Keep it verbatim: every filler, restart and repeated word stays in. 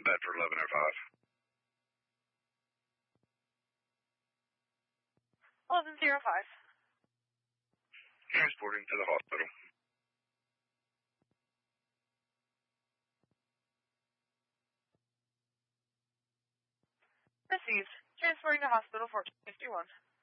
Bedford eleven oh five. eleven oh five. Transporting to the hospital. Received. Transporting to hospital fourteen fifty-one.